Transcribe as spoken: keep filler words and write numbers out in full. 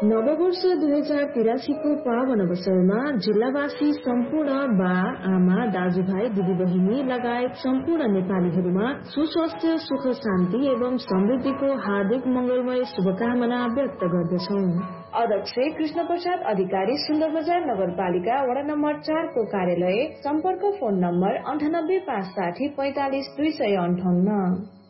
नववर्ष दुई हजार तिरासी को पावन अवसरमा जिल्लावासी सम्पूर्ण बा आमा दाजुभाइ दिदीबहिनी लगायत सम्पूर्ण नेपालीहरूमा सुस्वास्थ्य सुख शान्ति एवं समृद्धिको हार्दिक मंगलमय शुभकामना व्यक्त गर्दछौ। अध्यक्ष कृष्ण प्रसाद अधिकारी सुन्दर बजार नगरपालिका वडा नम्बर चार को कार्यालय। सम्पर्क फोन नम्बर अन्ठानब्बे पाँच साठी पैंतालिस दुई सय अन्ठाउन्न।